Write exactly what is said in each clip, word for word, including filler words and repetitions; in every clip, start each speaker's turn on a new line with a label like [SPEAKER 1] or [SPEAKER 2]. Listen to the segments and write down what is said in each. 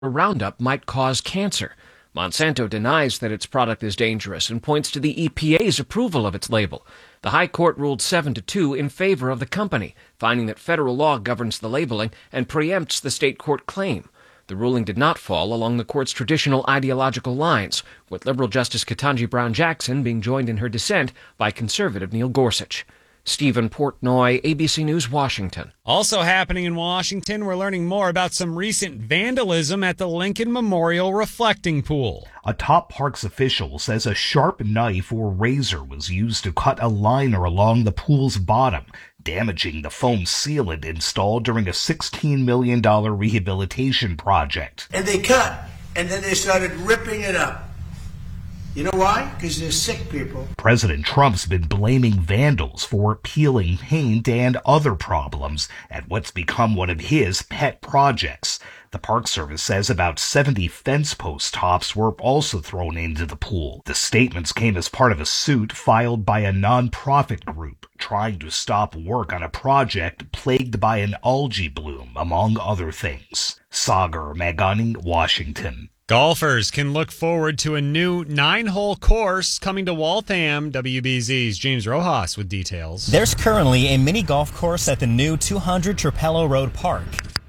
[SPEAKER 1] Roundup might cause cancer. Monsanto denies that its product is dangerous and points to the E P A's approval of its label. The High Court ruled seven to two in favor of the company, finding that federal law governs the labeling and preempts the state court claim. The ruling did not fall along the court's traditional ideological lines, with liberal Justice Ketanji Brown Jackson being joined in her dissent by conservative Neil Gorsuch. Stephen Portnoy, A B C News, Washington.
[SPEAKER 2] Also happening in Washington, we're learning more about some recent vandalism at the Lincoln Memorial Reflecting Pool.
[SPEAKER 3] A top parks official says a sharp knife or razor was used to cut a liner along the pool's bottom, damaging the foam sealant installed during a sixteen million dollars rehabilitation project.
[SPEAKER 4] And they cut, and then they started ripping it up. You know why? Because they're sick people.
[SPEAKER 3] President Trump's been blaming vandals for peeling paint and other problems at what's become one of his pet projects. The Park Service says about seventy fence post tops were also thrown into the pool. The statements came as part of a suit filed by a nonprofit group trying to stop work on a project plagued by an algae bloom, among other things. Sagar Magani, Washington.
[SPEAKER 2] Golfers can look forward to a new nine-hole course coming to Waltham. W B Z's James Rojas with details.
[SPEAKER 5] There's currently a mini golf course at the new two hundred Trapello Road Park.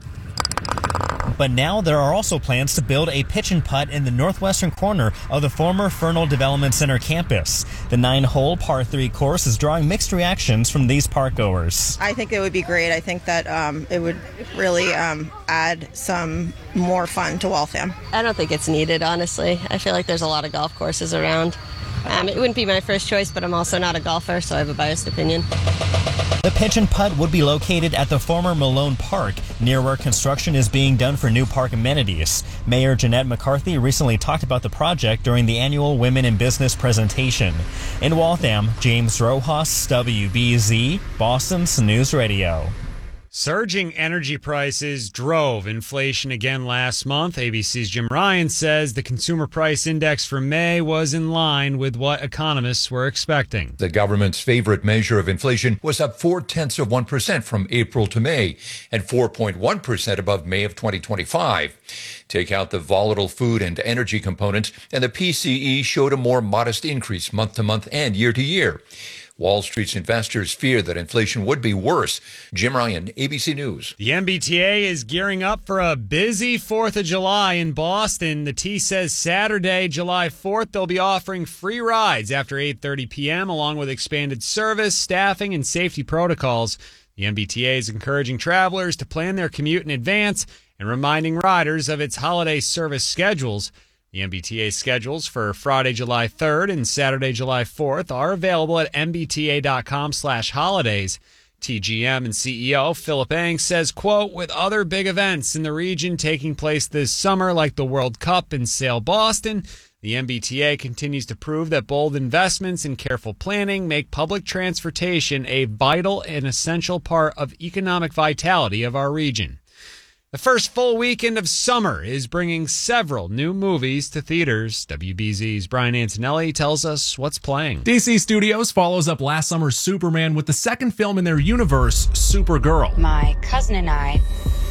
[SPEAKER 5] But now there are also plans to build a pitch and putt in the northwestern corner of the former Fernald Development Center campus. The nine-hole par three course is drawing mixed reactions from these park goers.
[SPEAKER 6] I think it would be great. I think that um, it would really um, add some more fun to Waltham.
[SPEAKER 7] I don't think it's needed, honestly. I feel like there's a lot of golf courses around. Um, it wouldn't be my first choice, but I'm also not a golfer, so I have a biased opinion.
[SPEAKER 5] The pitch and putt would be located at the former Malone Park, near where construction is being done for new park amenities. Mayor Jeanette McCarthy recently talked about the project during the annual Women in Business presentation. In Waltham, James Rojas, W B Z, Boston's News Radio.
[SPEAKER 2] Surging energy prices drove inflation again last month. A B C's Jim Ryan says the consumer price index for May was in line with what economists were expecting.
[SPEAKER 8] The government's favorite measure of inflation was up four-tenths of one percent from April to May and four point one percent above May of twenty twenty-five. Take out the volatile food and energy components, and the P C E showed a more modest increase month to month and year to year. Wall Street's investors fear that inflation would be worse. Jim Ryan, A B C News.
[SPEAKER 2] The M B T A is gearing up for a busy fourth of July in Boston. The T says Saturday, July fourth, they'll be offering free rides after eight thirty p.m. along with expanded service, staffing, and safety protocols. The M B T A is encouraging travelers to plan their commute in advance and reminding riders of its holiday service schedules. The M B T A schedules for Friday, July third and Saturday, July fourth are available at mbta.com slash holidays. T G M and C E O Philip Eng says, quote, with other big events in the region taking place this summer like the World Cup and Sail Boston, the M B T A continues to prove that bold investments and careful planning make public transportation a vital and essential part of economic vitality of our region. The first full weekend of summer is bringing several new movies to theaters. W B Z's Brian Antonelli tells us what's playing.
[SPEAKER 9] D C Studios follows up last summer's Superman with the second film in their universe, Supergirl.
[SPEAKER 10] My cousin and I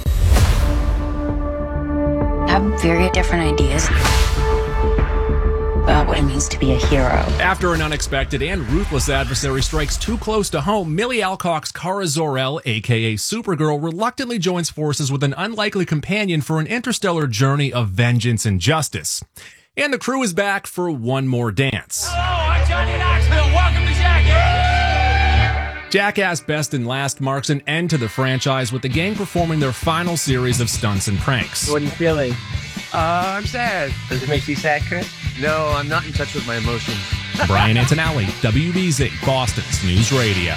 [SPEAKER 10] have very different ideas about what it means to be a hero.
[SPEAKER 9] After an unexpected and ruthless adversary strikes too close to home, Millie Alcock's Kara Zor-El, aka Supergirl, reluctantly joins forces with an unlikely companion for an interstellar journey of vengeance and justice. And the crew is back for one more dance.
[SPEAKER 11] Hello, I'm Johnny Knoxville. Welcome to Jackass!
[SPEAKER 9] Jackass Best and Last marks an end to the franchise with the gang performing their final series of stunts and pranks.
[SPEAKER 12] What are you feeling?
[SPEAKER 13] Uh, I'm sad.
[SPEAKER 12] Does it make you sad, Chris?
[SPEAKER 13] No, I'm not in touch with my emotions.
[SPEAKER 9] Brian Antonelli, W B Z, Boston's News Radio.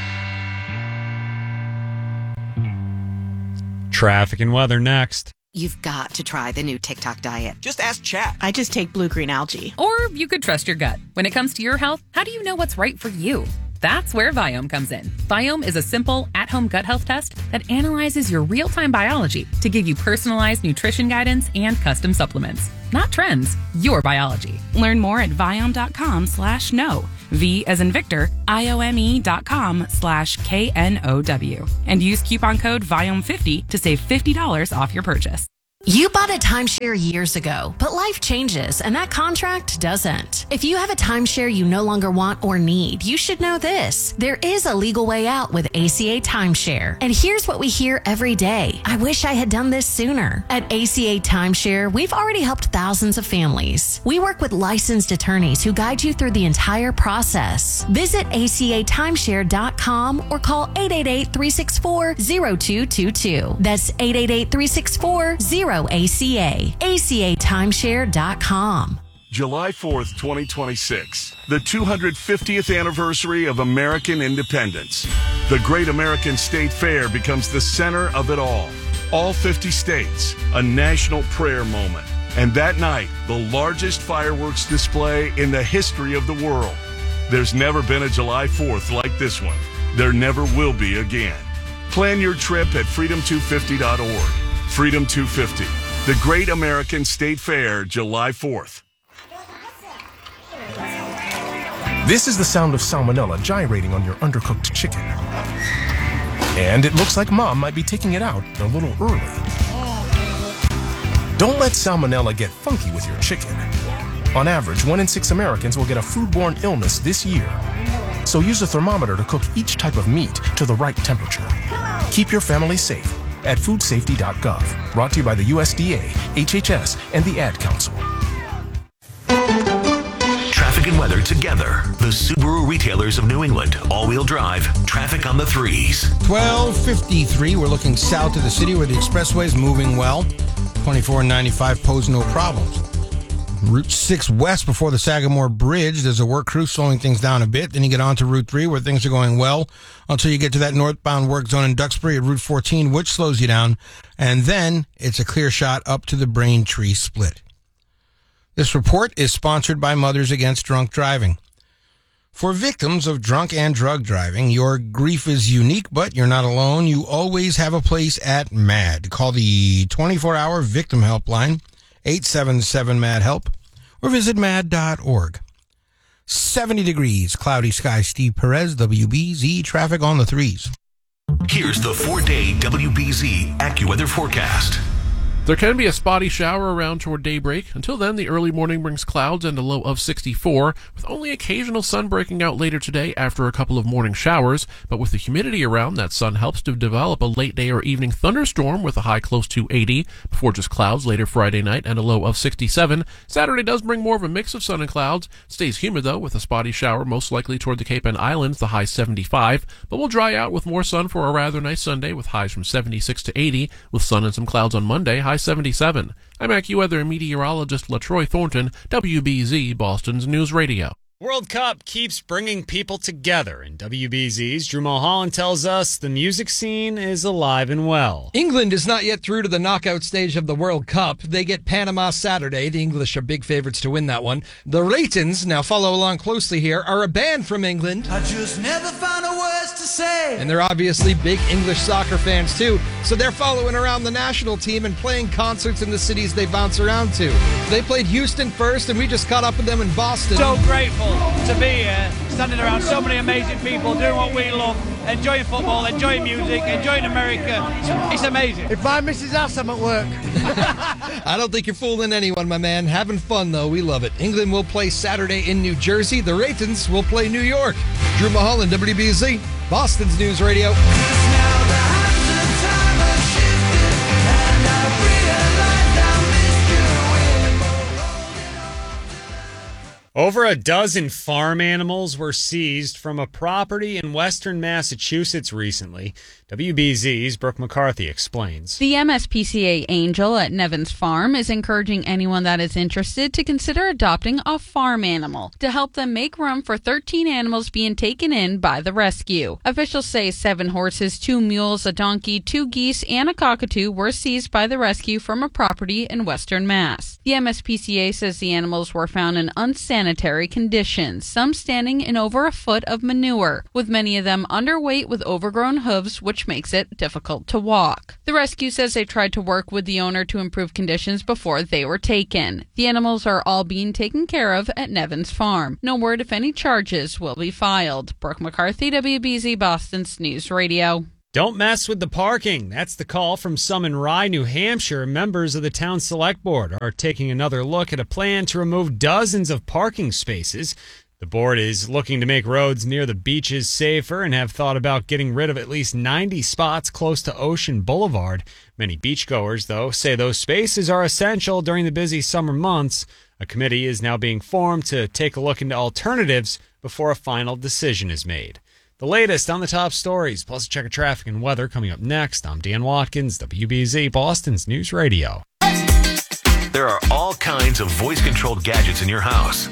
[SPEAKER 2] Traffic and weather next.
[SPEAKER 14] You've got to try the new TikTok diet.
[SPEAKER 15] Just ask chat.
[SPEAKER 16] I just take blue-green algae.
[SPEAKER 17] Or you could trust your gut. When it comes to your health, how do you know what's right for you? That's where Viome comes in. Viome is a simple, at-home gut health test that analyzes your real-time biology to give you personalized nutrition guidance and custom supplements. Not trends, your biology.
[SPEAKER 18] Learn more at Viome.com slash no. V as in Victor, I-O-M-E dot com slash K N O W. And use coupon code Viome fifty to save fifty dollars off your purchase.
[SPEAKER 12] You bought a timeshare years ago, but life changes and that contract doesn't. If you have a timeshare you no longer want or need, you should know this. There is a legal way out with A C A Timeshare. And here's what we hear every day. I wish I had done this sooner. At A C A Timeshare, we've already helped thousands of families. We work with licensed attorneys who guide you through the entire process. Visit A C A timeshare dot com or call eight eight eight, three six four, zero two two two. That's eight eight eight, three six four, zero A C A. A C A timeshare dot com.
[SPEAKER 15] July fourth, twenty twenty-six, the two hundred fiftieth anniversary of American independence. The Great American State Fair becomes the center of it all. All fifty states, a national prayer moment. And that night, the largest fireworks display in the history of the world. There's never been a July fourth like this one. There never will be again. Plan your trip at freedom two fifty dot org. Freedom two fifty, the Great American State Fair, July fourth.
[SPEAKER 16] This is the sound of salmonella gyrating on your undercooked chicken. And it looks like Mom might be taking it out a little early. Don't let salmonella get funky with your chicken. On average, one in six Americans will get a foodborne illness this year. So use a thermometer to cook each type of meat to the right temperature. Keep your family safe at food safety dot gov. Brought to you by the U S D A, H H S, and the Ad Council.
[SPEAKER 19] Traffic and weather together. The Subaru retailers of New England. All-wheel drive. Traffic on the threes.
[SPEAKER 20] twelve fifty-three. We're looking south of the city where the expressway is moving well. twenty-four and ninety-five pose no problems. Route six west before the Sagamore Bridge, there's a work crew slowing things down a bit. Then you get on to Route three where things are going well until you get to that northbound work zone in Duxbury at Route fourteen, which slows you down. And then it's a clear shot up to the Braintree split. This report is sponsored by Mothers Against Drunk Driving. For victims of drunk and drug driving, your grief is unique, but you're not alone. You always have a place at MAD. Call the twenty-four hour victim helpline, eight seven seven M A D HELP, or visit mad dot org. seventy degrees, cloudy skies. Steve Perez, W B Z, traffic on the threes.
[SPEAKER 19] Here's the four-day W B Z AccuWeather forecast.
[SPEAKER 9] There can be a spotty shower around toward daybreak. Until then, the early morning brings clouds and a low of sixty-four, with only occasional sun breaking out later today after a couple of morning showers. But with the humidity around, that sun helps to develop a late day or evening thunderstorm with a high close to eighty, before just clouds later Friday night and a low of sixty-seven. Saturday does bring more of a mix of sun and clouds. Stays humid, though, with a spotty shower most likely toward the Cape and Islands, the high seventy-five. But will dry out with more sun for a rather nice Sunday, with highs from seventy-six to eighty, with sun and some clouds on Monday, high seventy-seven. I'm AccuWeather meteorologist LaTroy Thornton, W B Z, Boston's News Radio.
[SPEAKER 2] World Cup keeps bringing people together, and W B Z's Drew Mulholland tells us the music scene is alive and well.
[SPEAKER 21] England is not yet through to the knockout stage of the World Cup. They get Panama Saturday. The English are big favorites to win that one. The Raytons, now follow along closely here, are a band from England.
[SPEAKER 22] I just never found a words to say.
[SPEAKER 21] And they're obviously big English soccer fans too, so they're following around the national team and playing concerts in the cities they bounce around to. They played Houston first, and we just caught up with them in Boston.
[SPEAKER 23] So grateful to be here, standing around so many amazing people doing what we love, enjoying football, enjoying music, enjoying America. It's amazing.
[SPEAKER 22] If my missus asks, I'm at work.
[SPEAKER 21] I don't think you're fooling anyone, my man. Having fun, though. We love it. England will play Saturday in New Jersey. The Raytons will play New York. Drew Mulholland, W B Z, Boston's News Radio.
[SPEAKER 2] Over a dozen farm animals were seized from a property in western Massachusetts recently. W B Z's Brooke McCarthy explains.
[SPEAKER 24] The M S P C A Angel at Nevins Farm is encouraging anyone that is interested to consider adopting a farm animal to help them make room for thirteen animals being taken in by the rescue. Officials say seven horses, two mules, a donkey, two geese, and a cockatoo were seized by the rescue from a property in western Mass. The M S P C A says the animals were found in unsanitary conditions, some standing in over a foot of manure, with many of them underweight with overgrown hooves, which makes it difficult to walk. The rescue says they tried to work with the owner to improve conditions before they were taken. The animals are all being taken care of at Nevins Farm. No word if any charges will be filed. Brooke McCarthy, W B Z, Boston's News Radio.
[SPEAKER 2] Don't mess with the parking. That's the call from some in Rye, New Hampshire. Members of the town select board are taking another look at a plan to remove dozens of parking spaces. The board is looking to make roads near the beaches safer and have thought about getting rid of at least ninety spots close to Ocean Boulevard. Many beachgoers, though, say those spaces are essential during the busy summer months. A committee is now being formed to take a look into alternatives before a final decision is made. The latest on the top stories, plus a check of traffic and weather coming up next. I'm Dan Watkins, W B Z, Boston's News Radio.
[SPEAKER 19] There are all kinds of voice-controlled gadgets in your house.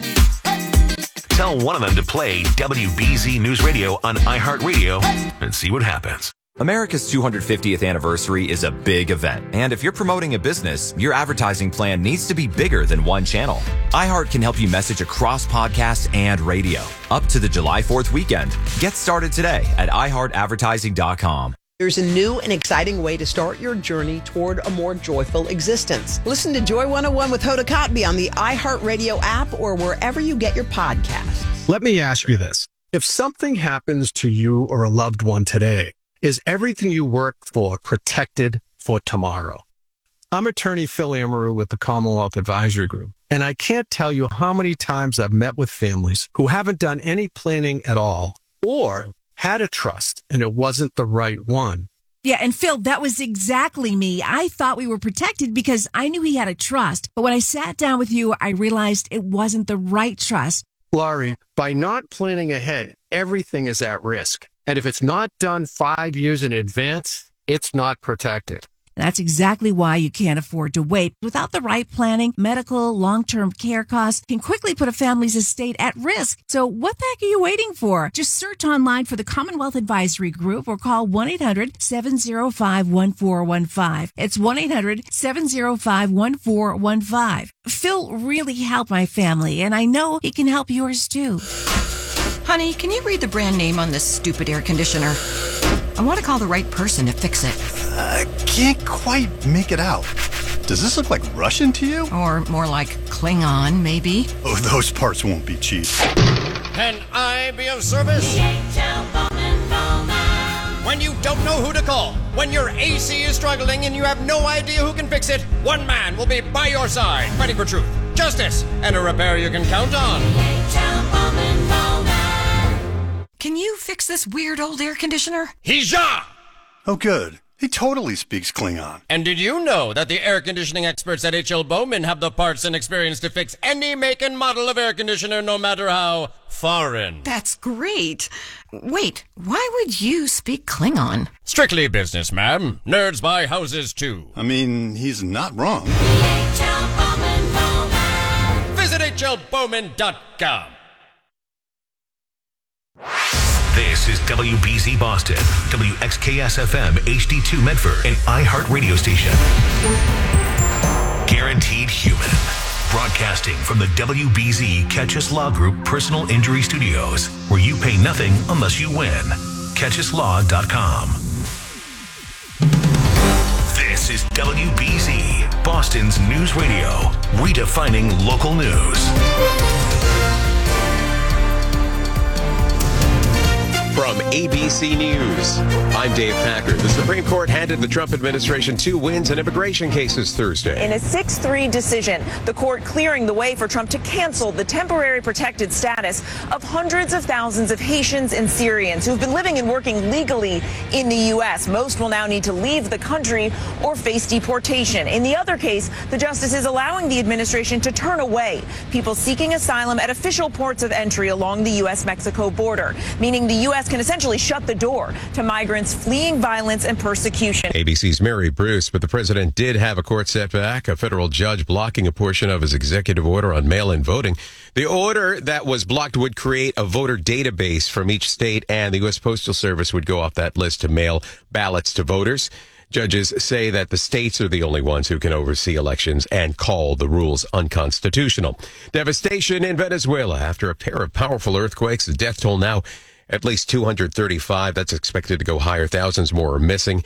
[SPEAKER 19] Tell one of them to play W B Z News Radio on iHeartRadio and see what happens.
[SPEAKER 1] America's two hundred fiftieth anniversary is a big event, and if you're promoting a business, your advertising plan needs to be bigger than one channel. iHeart can help you message across podcasts and radio, up to the July fourth weekend. Get started today at i heart advertising dot com.
[SPEAKER 3] There's a new and exciting way to start your journey toward a more joyful existence. Listen to Joy one oh one with Hoda Kotb on the iHeartRadio app or wherever you get your podcasts.
[SPEAKER 4] Let me ask you this. If something happens to you or a loved one today, is everything you work for protected for tomorrow? I'm attorney Phil Amaru with the Commonwealth Advisory Group, and I can't tell you how many times I've met with families who haven't done any planning at all or had a trust and it wasn't the right one.
[SPEAKER 6] Yeah, and Phil, that was exactly me. I thought we were protected because I knew he had a trust. But when I sat down with you, I realized it wasn't the right trust.
[SPEAKER 4] Laurie, by not planning ahead, everything is at risk. And if it's not done five years in advance, it's not protected.
[SPEAKER 6] That's exactly why you can't afford to wait. Without the right planning, medical, long-term care costs can quickly put a family's estate at risk. So what the heck are you waiting for? Just search online for the Commonwealth Advisory Group or call one eight hundred seven oh five one four one five. It's one eight hundred seven oh five one four one five. Phil really helped my family, and I know he can help yours too.
[SPEAKER 14] Honey, can you read the brand name on this stupid air conditioner? I want to call the right person to fix it.
[SPEAKER 25] I can't quite make it out. Does this look like Russian to you?
[SPEAKER 14] Or more like Klingon, maybe?
[SPEAKER 25] Oh, those parts won't be cheap.
[SPEAKER 26] Can I be of service? When you don't know who to call, when your A C is struggling and you have no idea who can fix it, one man will be by your side, fighting for truth, justice, and a repair you can count on.
[SPEAKER 14] Can you fix this weird old air conditioner?
[SPEAKER 26] Hija!
[SPEAKER 25] Oh, good. He totally speaks Klingon.
[SPEAKER 26] And did you know that the air conditioning experts at H L Bowman have the parts and experience to fix any make and model of air conditioner, no matter how foreign?
[SPEAKER 14] That's great. Wait, why would you speak Klingon?
[SPEAKER 26] Strictly business, ma'am. Nerds buy houses, too.
[SPEAKER 25] I mean, he's not wrong.
[SPEAKER 26] Visit H L Bowman dot com.
[SPEAKER 19] This is W B Z Boston, W X K S F M H D two Medford, an iHeart radio station. Guaranteed Human. Broadcasting from the W B Z Catch Us Law Group Personal Injury Studios, where you pay nothing unless you win. catch us law dot com. This is W B Z, Boston's news radio, redefining local news.
[SPEAKER 27] From A B C News, I'm Dave Packard. The Supreme Court handed the Trump administration two wins in immigration cases Thursday.
[SPEAKER 28] In a six three decision, the court clearing the way for Trump to cancel the temporary protected status of hundreds of thousands of Haitians and Syrians who've been living and working legally in the U S. Most will now need to leave the country or face deportation. In the other case, the justice is allowing the administration to turn away people seeking asylum at official ports of entry along the U S Mexico border, meaning the U S can essentially shut the door to migrants fleeing violence and persecution.
[SPEAKER 27] A B C's Mary Bruce, but the president did have a court setback, a federal judge blocking a portion of his executive order on mail-in voting. The order that was blocked would create a voter database from each state, and the U S Postal Service would go off that list to mail ballots to voters. Judges say that the states are the only ones who can oversee elections and call the rules unconstitutional. Devastation in Venezuela after a pair of powerful earthquakes. The death toll now at least two hundred thirty-five. That's expected to go higher. Thousands more are missing.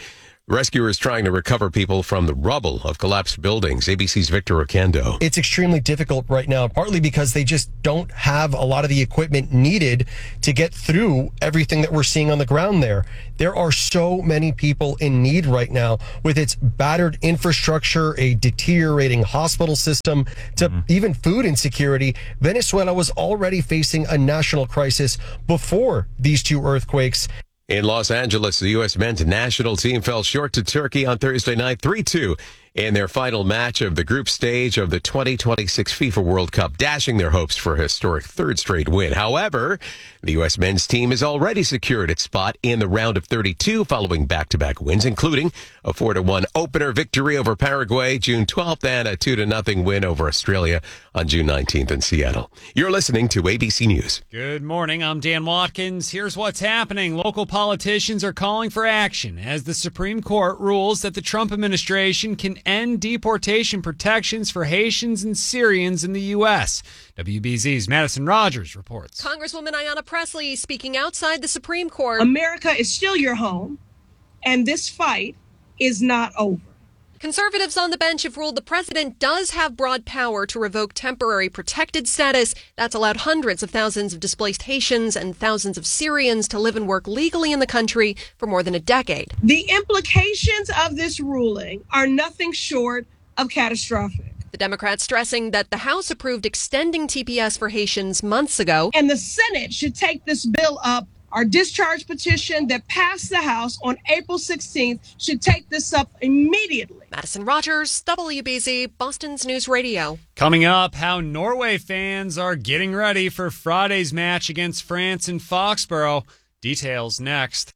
[SPEAKER 27] Rescuers trying to recover people from the rubble of collapsed buildings. A B C's Victor Oquendo.
[SPEAKER 5] It's extremely difficult right now, partly because they just don't have a lot of the equipment needed to get through everything that we're seeing on the ground there. There are so many people in need right now with its battered infrastructure, a deteriorating hospital system, to mm-hmm. even food insecurity. Venezuela was already facing a national crisis before these two earthquakes.
[SPEAKER 27] In Los Angeles, the U S men's national team fell short to Turkey on Thursday night, three two, in their final match of the group stage of the twenty twenty-six FIFA World Cup, dashing their hopes for a historic third straight win. However, the U S men's team has already secured its spot in the round of thirty-two following back-to-back wins, including a four to one opener victory over Paraguay June twelfth and a two to nothing win over Australia on June nineteenth in Seattle. You're listening to A B C News.
[SPEAKER 2] Good morning. I'm Dan Watkins. Here's what's happening. Local politicians are calling for action as the Supreme Court rules that the Trump administration can end deportation protections for Haitians and Syrians in the U S. W B Z's Madison Rogers reports.
[SPEAKER 7] Congresswoman Ayanna Pressley speaking outside the Supreme Court.
[SPEAKER 8] America is still your home, and this fight is not over.
[SPEAKER 7] Conservatives on the bench have ruled the president does have broad power to revoke temporary protected status. That's allowed hundreds of thousands of displaced Haitians and thousands of Syrians to live and work legally in the country for more than a decade.
[SPEAKER 8] The implications of this ruling are nothing short of catastrophic.
[SPEAKER 7] The Democrats stressing that the House approved extending T P S for Haitians months ago.
[SPEAKER 8] And the Senate should take this bill up. Our discharge petition that passed the House on April sixteenth should take this up immediately.
[SPEAKER 7] Madison Rogers, W B Z, Boston's News Radio.
[SPEAKER 2] Coming up, how Norway fans are getting ready for Friday's match against France in Foxborough. Details next.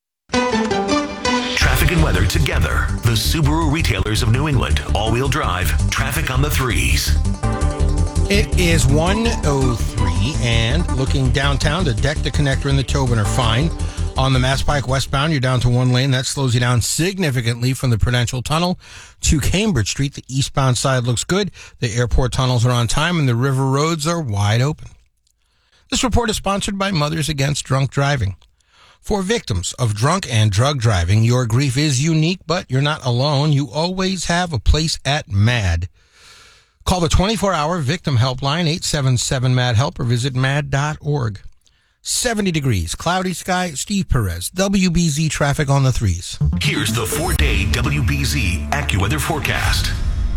[SPEAKER 19] Traffic and weather together. The Subaru retailers of New England. All-wheel drive. Traffic on the threes.
[SPEAKER 20] It is one oh three, and looking downtown, the deck, the connector, and the Tobin are fine. On the Mass Pike westbound, you're down to one lane. That slows you down significantly from the Prudential Tunnel to Cambridge Street. The eastbound side looks good. The airport tunnels are on time, and the river roads are wide open. This report is sponsored by Mothers Against Drunk Driving. For victims of drunk and drug driving, your grief is unique, but you're not alone. You always have a place at MAD. Call the twenty-four hour victim helpline, eight seven seven, M A D, help, or visit mad dot org. seventy degrees, cloudy sky, Steve Perez, W B Z traffic on the threes.
[SPEAKER 19] Here's the four-day W B Z AccuWeather forecast.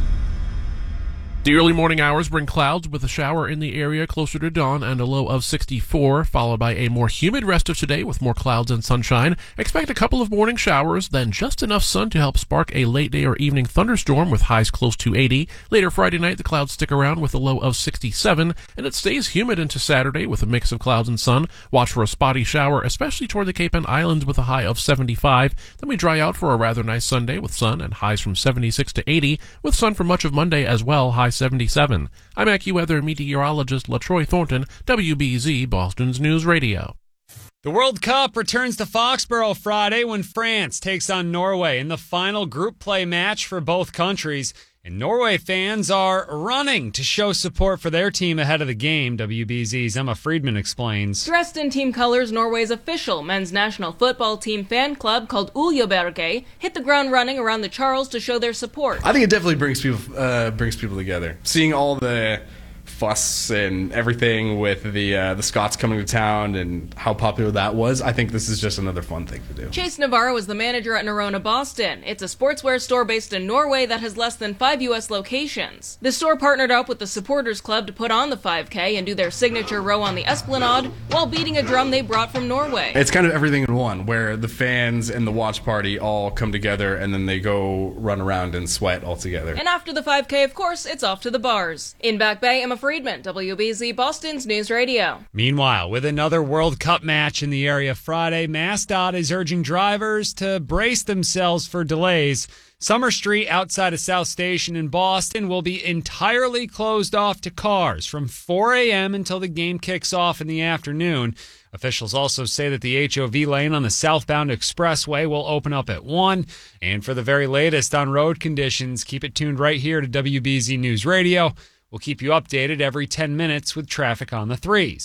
[SPEAKER 9] The early morning hours bring clouds with a shower in the area closer to dawn and a low of sixty-four, followed by a more humid rest of today with more clouds and sunshine. Expect a couple of morning showers, then just enough sun to help spark a late day or evening thunderstorm with highs close to eighty. Later Friday night, the clouds stick around with a low of sixty-seven, and it stays humid into Saturday with a mix of clouds and sun. Watch for a spotty shower, especially toward the Cape and Islands with a high of seventy-five. Then we dry out for a rather nice Sunday with sun and highs from seventy-six to eighty, with sun for much of Monday as well, high seventy-seven. I'm AccuWeather meteorologist LaTroy Thornton, W B Z, Boston's News Radio.
[SPEAKER 2] The World Cup returns to Foxborough Friday when France takes on Norway in the final group play match for both countries. And Norway fans are running to show support for their team ahead of the game, W B Z's Emma Friedman explains.
[SPEAKER 10] Dressed in team colors, Norway's official men's national football team fan club called Uljaberge hit the ground running around the Charles to show their support.
[SPEAKER 11] I think it definitely brings people uh, brings people together. Seeing all the fuss and everything with the uh, the Scots coming to town and how popular that was, I think this is just another fun thing to do.
[SPEAKER 10] Chase Navarro is the manager at Nerona Boston. It's a sportswear store based in Norway that has less than five U S locations. The store partnered up with the Supporters Club to put on the five K and do their signature row on the Esplanade while beating a drum they brought from Norway.
[SPEAKER 11] It's kind of everything in one, where the fans and the watch party all come together and then they go run around and sweat all together.
[SPEAKER 10] And after the five K, of course, it's off to the bars. In Back Bay, Emma Friedman, W B Z, Boston's News Radio.
[SPEAKER 2] Meanwhile, with another World Cup match in the area Friday, MassDOT is urging drivers to brace themselves for delays. Summer Street outside of South Station in Boston will be entirely closed off to cars from four a.m. until the game kicks off in the afternoon. Officials also say that the H O V lane on the southbound expressway will open up at one. And for the very latest on road conditions, keep it tuned right here to W B Z News Radio. We'll keep you updated every ten minutes with traffic on the threes.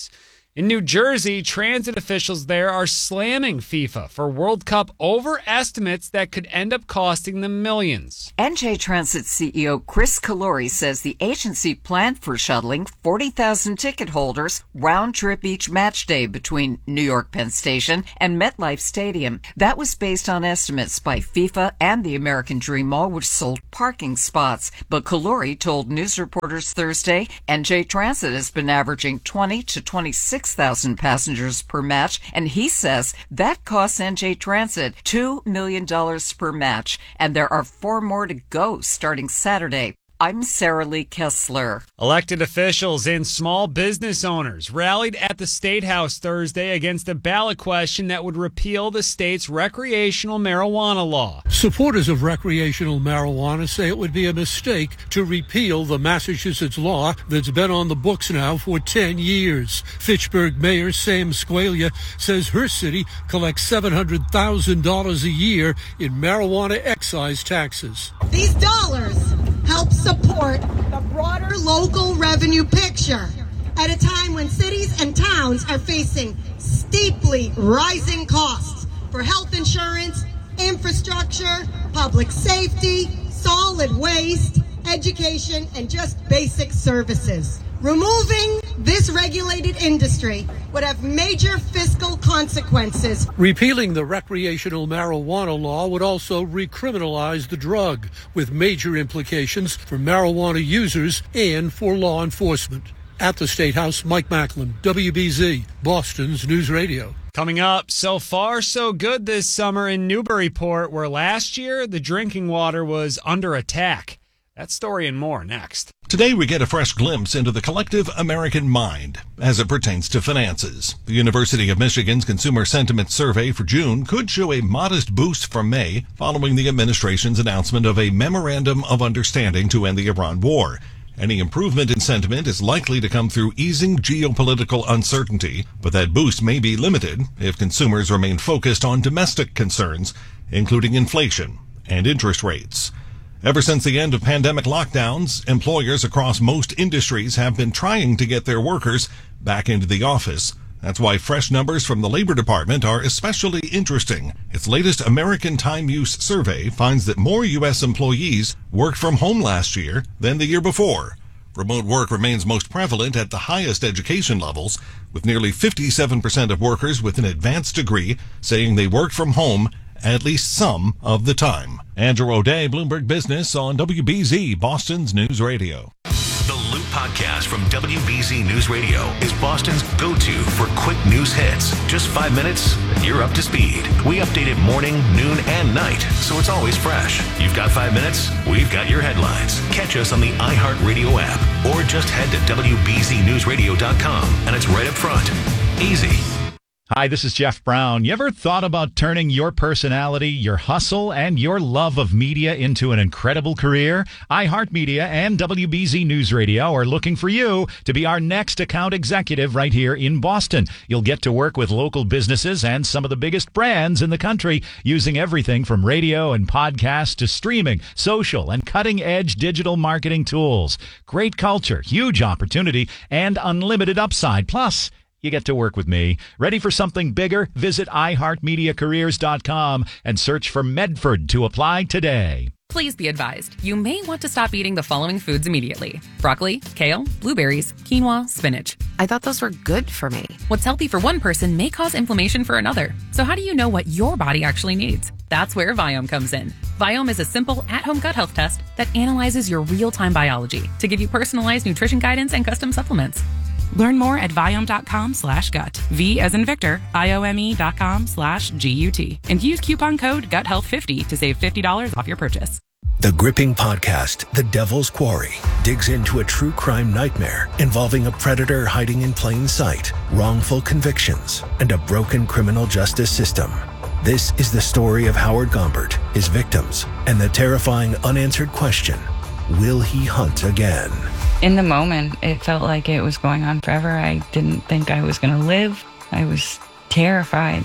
[SPEAKER 2] In New Jersey, transit officials there are slamming FIFA for World Cup overestimates that could end up costing them millions.
[SPEAKER 12] N J Transit C E O Chris Calori says the agency planned for shuttling forty thousand ticket holders round trip each match day between New York Penn Station and MetLife Stadium. That was based on estimates by FIFA and the American Dream Mall, which sold parking spots. But Calori told news reporters Thursday N J Transit has been averaging twenty to twenty-six thousand passengers per match, and he says that costs N J Transit two million dollars per match, and there are four more to go starting Saturday. I'm Sarah Lee Kessler.
[SPEAKER 2] Elected officials and small business owners rallied at the State House Thursday against a ballot question that would repeal the state's recreational marijuana law.
[SPEAKER 13] Supporters of recreational marijuana say it would be a mistake to repeal the Massachusetts law that's been on the books now for ten years. Fitchburg Mayor Sam Squalia says her city collects seven hundred thousand dollars a year in marijuana excise taxes.
[SPEAKER 15] These dollars help support the broader local revenue picture at a time when cities and towns are facing steeply rising costs for health insurance, infrastructure, public safety, solid waste, education, and just basic services. Removing this regulated industry would have major fiscal consequences.
[SPEAKER 13] Repealing the recreational marijuana law would also recriminalize the drug, with major implications for marijuana users and for law enforcement. At the State House, Mike Macklin, W B Z, Boston's News Radio.
[SPEAKER 2] Coming up, so far so good this summer in Newburyport, where last year the drinking water was under attack. That story and more next.
[SPEAKER 16] Today we get a fresh glimpse into the collective American mind as it pertains to finances. The University of Michigan's Consumer Sentiment Survey for June could show a modest boost from May following the administration's announcement of a memorandum of understanding to end the Iran war. Any improvement in sentiment is likely to come through easing geopolitical uncertainty, but that boost may be limited if consumers remain focused on domestic concerns, including inflation and interest rates. Ever since the end of pandemic lockdowns, employers across most industries have been trying to get their workers back into the office. That's why fresh numbers from the Labor Department are especially interesting. Its latest American Time Use survey finds that more U S employees worked from home last year than the year before. Remote work remains most prevalent at the highest education levels, with nearly fifty-seven percent of workers with an advanced degree saying they worked from home at least some of the time. Andrew O'Day, Bloomberg Business on W B Z, Boston's News Radio.
[SPEAKER 19] The Loop Podcast from W B Z News Radio is Boston's go-to for quick news hits. Just five minutes and you're up to speed. We update it morning, noon, and night, so it's always fresh. You've got five minutes, we've got your headlines. Catch us on the iHeartRadio app or just head to W B Z news radio dot com and it's right up front. Easy.
[SPEAKER 17] Hi, this is Jeff Brown. You ever thought about turning your personality, your hustle, and your love of media into an incredible career? iHeartMedia and W B Z News Radio are looking for you to be our next account executive right here in Boston. You'll get to work with local businesses and some of the biggest brands in the country using everything from radio and podcasts to streaming, social, and cutting-edge digital marketing tools. Great culture, huge opportunity, and unlimited upside. Plus, you get to work with me. Ready for something bigger? Visit i heart media careers dot com and search for Medford to apply today.
[SPEAKER 18] Please be advised, you may want to stop eating the following foods immediately. Broccoli, kale, blueberries, quinoa, spinach. I thought those were good for me. What's healthy for one person may cause inflammation for another. So how do you know what your body actually needs? That's where Viome comes in. Viome is a simple at-home gut health test that analyzes your real-time biology to give you personalized nutrition guidance and custom supplements. Learn more at Viome.com slash gut. V as in Victor, I-O-M-E dot com slash G-U-T. And use coupon code gut health fifty to save fifty dollars off your purchase.
[SPEAKER 22] The gripping podcast, The Devil's Quarry, digs into a true crime nightmare involving a predator hiding in plain sight, wrongful convictions, and a broken criminal justice system. This is the story of Howard Gombert, his victims, and the terrifying unanswered question, will he hunt again?
[SPEAKER 23] In the moment, it felt like it was going on forever. I didn't think I was going to live. I was terrified.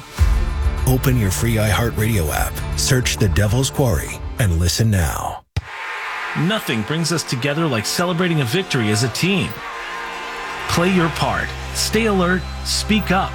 [SPEAKER 22] Open your free iHeartRadio app, search The Devil's Quarry, and listen now.
[SPEAKER 29] Nothing brings us together like celebrating a victory as a team.
[SPEAKER 1] Play your part. Stay alert. Speak up.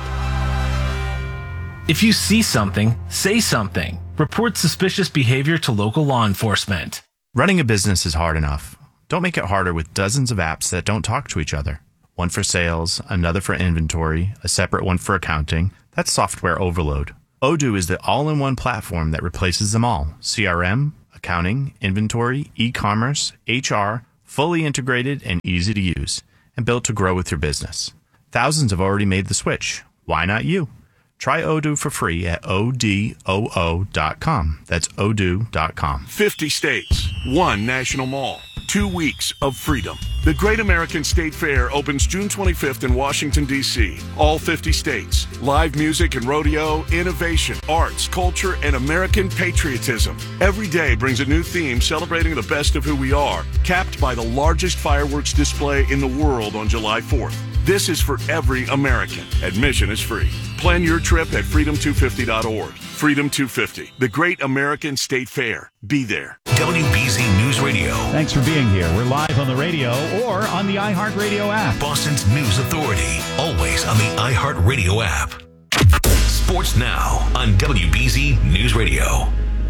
[SPEAKER 1] If you see something, say something. Report suspicious behavior to local law enforcement.
[SPEAKER 3] Running a business is hard enough. Don't make it harder with dozens of apps that don't talk to each other. One for sales, another for inventory, a separate one for accounting. That's software overload. Odoo is the all-in-one platform that replaces them all. C R M, accounting, inventory, e-commerce, H R, fully integrated and easy to use, and built to grow with your business. Thousands have already made the switch. Why not you? Try Odoo for free at O D O O dot com. That's odoo dot com.
[SPEAKER 4] fifty states, one national mall, two weeks of freedom. The Great American State Fair opens June twenty-fifth in Washington, D C All fifty states. Live music and rodeo, innovation, arts, culture, and American patriotism. Every day brings a new theme celebrating the best of who we are, capped by the largest fireworks display in the world on July fourth. This is for every American. Admission is free. Plan your trip at freedom two fifty dot org. Freedom two fifty, the Great American State Fair. Be there.
[SPEAKER 19] W B Z News Radio.
[SPEAKER 17] Thanks for being here. We're live on the radio or on the iHeartRadio app.
[SPEAKER 19] Boston's News Authority. Always on the iHeartRadio app. Sports Now on W B Z News Radio.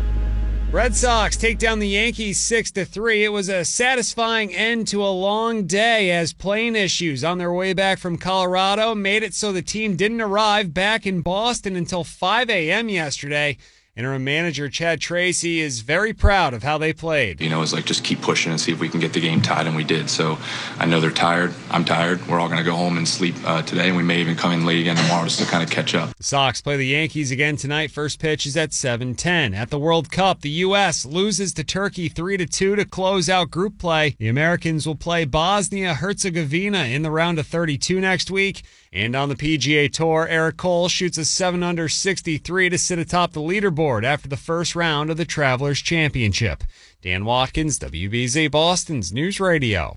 [SPEAKER 2] Red Sox take down the Yankees six to three. It was a satisfying end to a long day as plane issues on their way back from Colorado made it so the team didn't arrive back in Boston until five a.m. yesterday. Interim manager Chad Tracy is very proud of how they played.
[SPEAKER 6] You know, it's like just keep pushing and see if we can get the game tied, and we did. So I know they're tired. I'm tired. We're all going to go home and sleep uh, today, and we may even come in late again tomorrow just to kind of catch up.
[SPEAKER 2] The Sox play the Yankees again tonight. First pitch is at seven ten. At the World Cup, the U S loses to Turkey three to two to close out group play. The Americans will play Bosnia-Herzegovina in the round of thirty-two next week. And on the P G A Tour, Eric Cole shoots a seven under sixty-three to sit atop the leaderboard after the first round of the Travelers Championship. Dan Watkins, W B Z Boston's News Radio.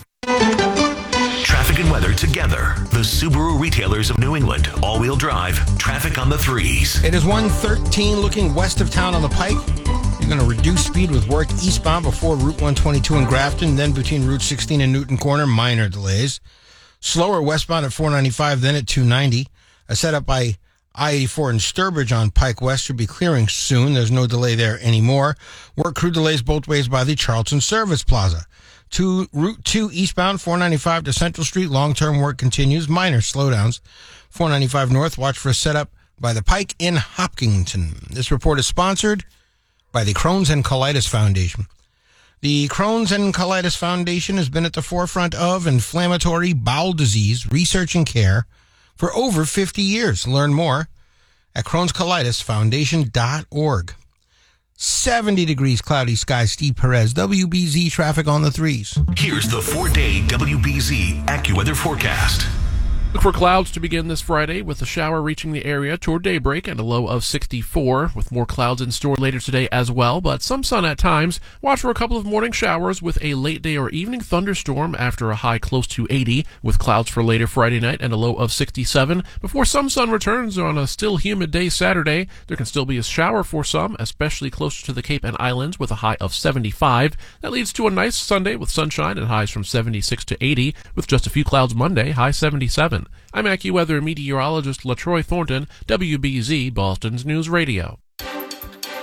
[SPEAKER 19] Traffic and weather together. The Subaru retailers of New England. All-wheel drive. Traffic on the threes.
[SPEAKER 20] It is one thirteen looking west of town on the Pike. You're going to reduce speed with work eastbound before Route one twenty-two in Grafton, then between Route sixteen and Newton Corner, minor delays. Slower westbound at four ninety-five, then at two ninety. A setup by I eighty-four in Sturbridge on Pike West should be clearing soon. There's no delay there anymore. Work crew delays both ways by the Charlton Service Plaza. To Route two eastbound, four ninety-five to Central Street. Long-term work continues. Minor slowdowns. four ninety-five north, watch for a setup by the Pike in Hopkinton. This report is sponsored by the Crohn's and Colitis Foundation. The Crohn's and Colitis Foundation has been at the forefront of inflammatory bowel disease research and care for over fifty years. Learn more at crohns colitis foundation dot org. seventy degrees cloudy skies. Steve Perez, W B Z traffic on the threes.
[SPEAKER 19] Here's the four-day W B Z AccuWeather forecast.
[SPEAKER 14] Look for clouds to begin this Friday with a shower reaching the area toward daybreak and a low of sixty-four, with more clouds in store later today as well, but some sun at times. Watch for a couple of morning showers with a late day or evening thunderstorm after a high close to eighty, with clouds for later Friday night and a low of sixty-seven. Before some sun returns on a still humid day Saturday, there can still be a shower for some, especially closer to the Cape and Islands with a high of seventy-five. That leads to a nice Sunday with sunshine and highs from seventy-six to eighty, with just a few clouds Monday, high seventy-seven. I'm AccuWeather meteorologist LaTroy Thornton, W B Z Boston's News Radio.